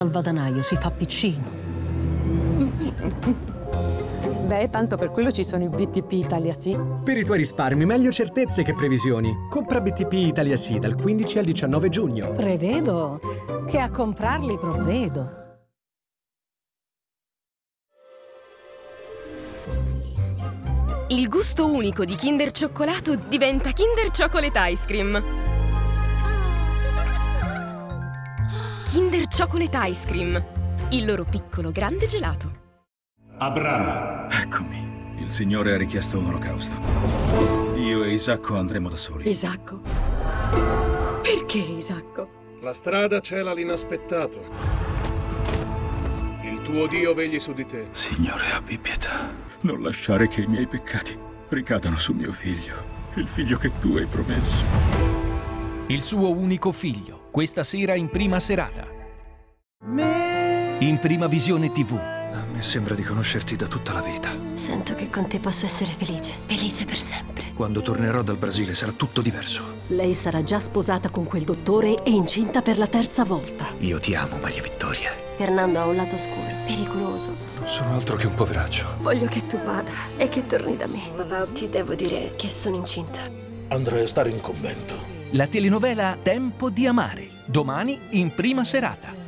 Al vadanaio si fa piccino. Beh, tanto per quello ci sono i BTP Italia Sì. Per i tuoi risparmi, meglio certezze che previsioni. Compra BTP Italia Sì dal 15 al 19 giugno. Prevedo che a comprarli provvedo. Il gusto unico di Kinder Cioccolato diventa Kinder Chocolate Ice Cream. Kinder Chocolate Ice Cream. Il loro piccolo grande gelato. Abramo. Eccomi. Il Signore ha richiesto un olocausto. Io e Isacco andremo da soli. Isacco? Perché Isacco? La strada cela l'inaspettato. Il tuo Dio vegli su di te. Signore, abbi pietà. Non lasciare che i miei peccati ricadano su mio figlio, il figlio che tu hai promesso. Il suo unico figlio, questa sera in prima serata. In Prima Visione TV. A me sembra di conoscerti da tutta la vita. Sento che con te posso essere felice. Felice per sempre. Quando tornerò dal Brasile sarà tutto diverso. Lei sarà già sposata con quel dottore e incinta per la 3ª volta. Io ti amo, Maria Vittoria. Fernando ha un lato scuro, pericoloso. Non sono altro che un poveraccio. Voglio che tu vada e che torni da me. Papà, ti devo dire che sono incinta. Andrei a stare in convento. La telenovela Tempo di amare. Domani in prima serata.